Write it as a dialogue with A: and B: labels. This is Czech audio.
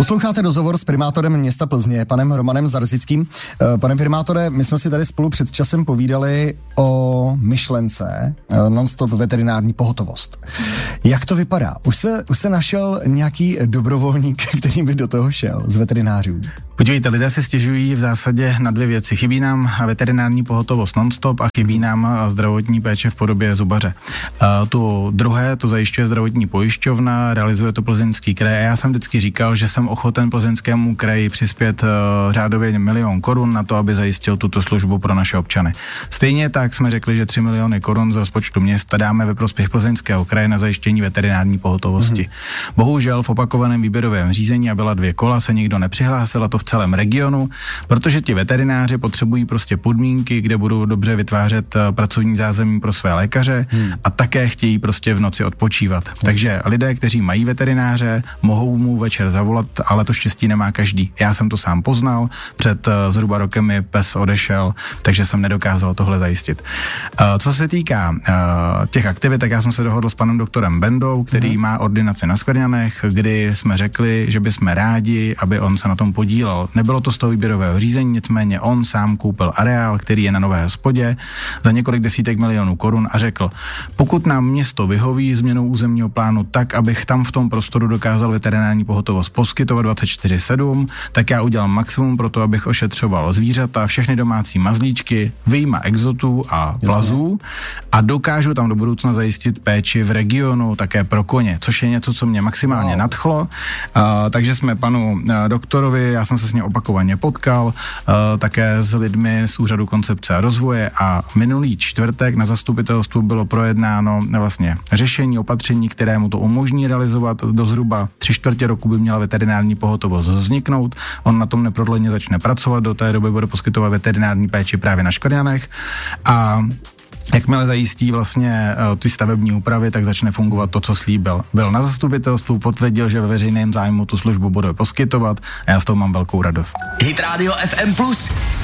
A: Posloucháte rozhovor s primátorem města Plzně, panem Romanem Zarzickým. Pane primátore, my jsme si tady spolu před časem povídali o myšlence non-stop veterinární pohotovost. Jak to vypadá? Už se našel nějaký dobrovolník, který by do toho šel z veterinářů?
B: Podívejte, lidé si stěžují v zásadě na dvě věci. Chybí nám veterinární pohotovost non-stop a chybí nám zdravotní péče v podobě zubaře. To druhé, to zajišťuje zdravotní pojišťovna, realizuje to Plzeňský kraj a já jsem vždycky říkal, že jsem ochoten Plzeňskému kraji přispět řádově 1 milion korun na to, aby zajistil tuto službu pro naše občany. Stejně tak jsme řekli, že 3 miliony korun z rozpočtu města dáme ve prospěch Plzeňského kraje na zajištění veterinární pohotovosti. Bohužel v opakovaném výběrovém řízení a byla 2 kola, se nikdo nepřihlásil, a to v celém regionu, protože ti veterináři potřebují prostě podmínky, kde budou dobře vytvářet pracovní zázemí pro své lékaře a také chtějí prostě v noci odpočívat. Takže lidé, kteří mají veterináře, mohou mu večer zavolat, ale to štěstí nemá každý. Já jsem to sám poznal, před zhruba rokem mi pes odešel, takže jsem nedokázal tohle zajistit. Co se týká těch aktivit, tak já jsem se dohodl s panem doktorem Bendou, který má ordinaci na Skvrňanech, kdy jsme řekli, že bychom rádi, aby on se na tom podílel. Nebylo to z toho výběrového řízení, nicméně on sám koupil areál, který je na Nové Hospodě za několik desítek milionů korun a řekl, pokud nám město vyhoví změnou územního plánu tak, abych tam v tom prostoru dokázal veterinární pohotovost poskytovat 24/7, tak já udělám maximum pro to, abych ošetřoval zvířata, všechny domácí mazlíčky, vyjma exotů a plazů a dokážu tam do budoucna zajistit péči v regionu také pro koně, což je něco, co mě maximálně nadchlo. Takže jsme panu doktorovi, já jsem se s ním opakovaně potkal, také s lidmi z Úřadu koncepce a rozvoje a minulý čtvrtek na zastupitelstvu bylo projednáno vlastně řešení opatření, které mu to umožní realizovat. Do zhruba 3/4 roku by měla veterinární pohotovost vzniknout. On na tom neprodleně začne pracovat, do té doby bude poskytovat veterinární péči právě na Škrňanech a jakmile zajistí vlastně ty stavební úpravy, tak začne fungovat to, co slíbil. Byl na zastupitelstvu, potvrdil, že ve veřejném zájmu tu službu bude poskytovat a já z toho mám velkou radost.
C: Hit Radio FM+.